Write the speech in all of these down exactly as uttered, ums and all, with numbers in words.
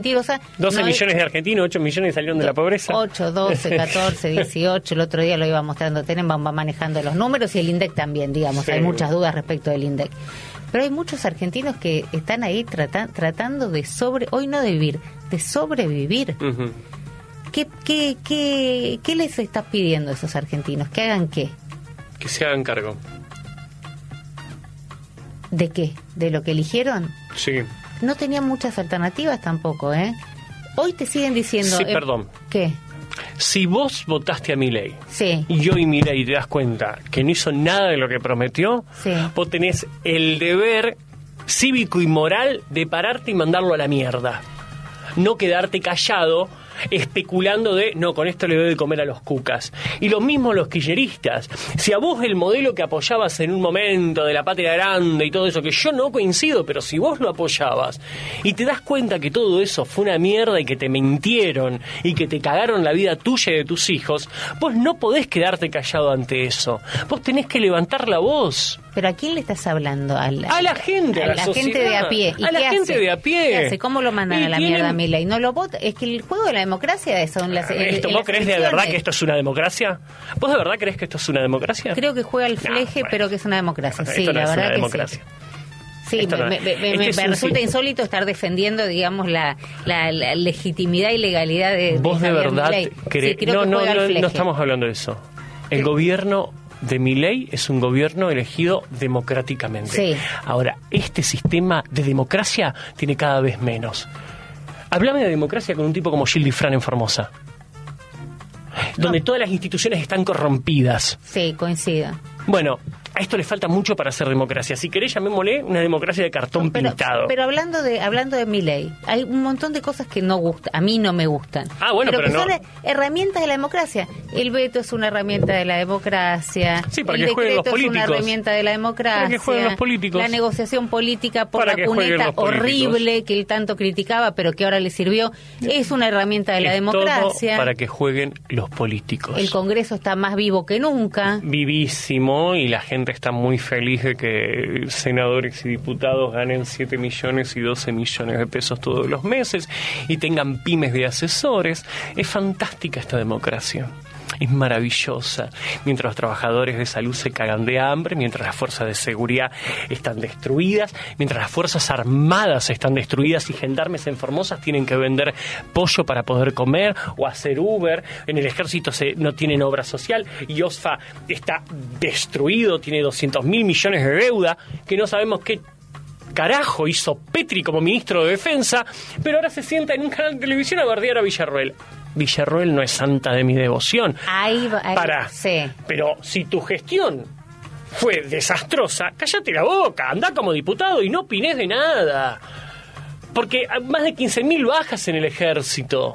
O sea, doce no millones hay... de argentinos, ocho millones salieron de la pobreza. ocho, doce, catorce, dieciocho, el otro día lo iba mostrando, Tenenbaum va manejando los números y el INDEC también, digamos, sí. Hay muchas dudas respecto del INDEC. Pero hay muchos argentinos que están ahí trata, tratando de sobre, hoy no de vivir, de sobrevivir. Uh-huh. ¿Qué, qué, qué, ¿Qué les estás pidiendo a esos argentinos? ¿Que hagan qué? Que se hagan cargo. ¿De qué? ¿De lo que eligieron? Sí. No tenían muchas alternativas tampoco, ¿eh? Hoy te siguen diciendo... Sí, eh, perdón. ¿Qué? Si vos votaste a Milei, sí. y hoy Milei te das cuenta que no hizo nada de lo que prometió, sí. vos tenés el deber cívico y moral de pararte y mandarlo a la mierda. No quedarte callado especulando de, no, con esto le doy de comer a los cucas. Y lo mismo los kirchneristas. Si a vos el modelo que apoyabas en un momento de la patria grande y todo eso, que yo no coincido, pero si vos lo apoyabas y te das cuenta que todo eso fue una mierda y que te mintieron y que te cagaron la vida tuya y de tus hijos, vos no podés quedarte callado ante eso. Vos tenés que levantar la voz. ¿Pero a quién le estás hablando? A la, a la gente, a, a la, la sociedad, gente de a pie. ¿Y a la qué gente hace? de a pie. ¿Qué hace? ¿Cómo lo mandan y a la tienen... mierda a Milei? No lo vota. Es que el juego de la democracia son las esto, el, ¿Vos creés de verdad que esto es una democracia? ¿Vos de verdad creés que esto es una democracia? Creo que juega al fleje, no, bueno. pero que es una democracia. Sí, esto no la es verdad una que democracia. Sí. Sí, me, no me, me, me, me resulta sí. insólito estar defendiendo, digamos, la, la, la legitimidad y legalidad de, ¿Vos de, de verdad crees? Sí, no, que no, no, no estamos hablando de eso. El ¿Qué? gobierno de Milei es un gobierno elegido democráticamente. Sí. Ahora, este sistema de democracia tiene cada vez menos. Háblame de democracia con un tipo como Gilles Difrán en Formosa, no. donde todas las instituciones están corrompidas. Sí, coincido. Bueno, a esto le falta mucho para hacer democracia. Si querés, llamémosle una democracia de cartón pero, pintado. Pero hablando de hablando de Milei, hay un montón de cosas que no gustan, a mí no me gustan. Ah, bueno, pero, pero que no. son herramientas de la democracia. El veto es una herramienta de la democracia. Sí, para el que jueguen los decreto políticos. es una herramienta de la democracia. Para que jueguen los políticos. La negociación política por para la cuneta horrible que él tanto criticaba, pero que ahora le sirvió, es una herramienta de es la democracia. Todo para que jueguen los políticos. El Congreso está más vivo que nunca. Vivísimo, y la gente está muy feliz de que senadores y diputados ganen siete millones y doce millones de pesos todos los meses y tengan pymes de asesores. Es fantástica esta democracia. Es maravillosa. Mientras los trabajadores de salud se cagan de hambre, mientras las fuerzas de seguridad están destruidas, mientras las fuerzas armadas están destruidas y gendarmes en Formosa tienen que vender pollo para poder comer o hacer Uber, en el ejército se, no tienen obra social y OSFA está destruido, tiene doscientos mil millones de deuda, que no sabemos qué carajo hizo Petri como ministro de Defensa, pero ahora se sienta en un canal de televisión a bardear a Villarroel. Villarroel no es santa de mi devoción. Ahí va, ahí, Para, sí. Pero si tu gestión fue desastrosa, cállate la boca, andá como diputado y no opinés de nada. Porque hay más de quince mil bajas en el ejército.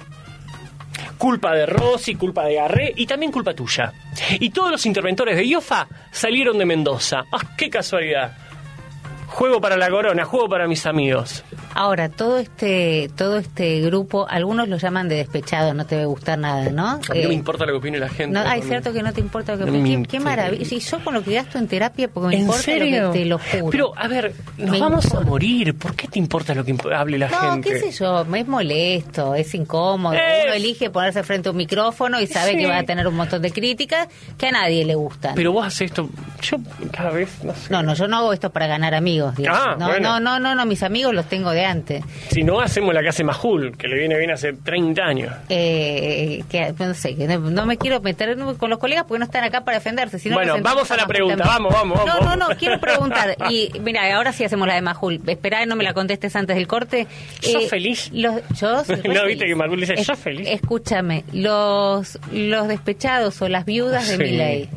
Culpa de Rossi, culpa de Garré y también culpa tuya. Y todos los interventores de IOFA salieron de Mendoza. ¡Ah, qué casualidad! Juego para la corona, juego para mis amigos. Ahora, todo este todo este grupo, algunos lo llaman de despechados, no te va a gustar nada, ¿no? A mí eh, no me importa lo que opine la gente. No, hay cierto que no te importa lo que no opine. Qué, qué maravilla. Si yo con lo que gasto en terapia, porque me ¿En importa serio? lo que te lo juro. Pero, a ver, nos me vamos importa. a morir. ¿Por qué te importa lo que imp- hable la no, gente? No, qué sé yo, me es molesto, es incómodo. Es... Uno elige ponerse frente a un micrófono y sabe sí. que va a tener un montón de críticas que a nadie le gustan. Pero vos haces esto, yo cada vez, no sé. No, no, yo no hago esto para ganar amigos. Digamos. Ah, no, bueno. no, no, no, no, mis amigos los tengo de antes. Si no, hacemos la que hace Majul, que le viene bien hace treinta años. Eh, que, no sé, que no, no me quiero meter con los colegas porque no están acá para defenderse. Sino bueno, vamos a la pregunta, vamos, vamos, vamos. No, no, no, quiero preguntar. Y mira, ahora sí hacemos la de Majul. Esperá, no me la contestes antes del corte. ¿Sos eh, feliz? Los, yo soy no, feliz. viste que Majul dice, ¿sos feliz? Escúchame, los, los despechados o las viudas de sí. Milei.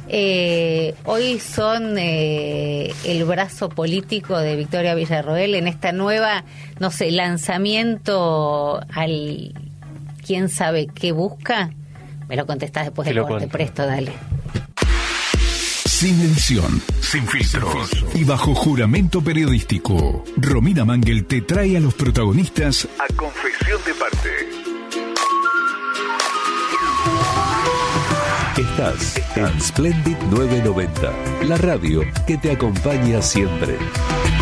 Eh, hoy son eh, el brazo político de Victoria Villarroel en esta nueva, no sé, lanzamiento al quién sabe qué busca. Me lo contestás después del corte, presto, dale. Sin edición, sin filtros y bajo juramento periodístico, Romina Mangel te trae a los protagonistas a confesión de parte. Estás en Splendid novecientos noventa, la radio que te acompaña siempre.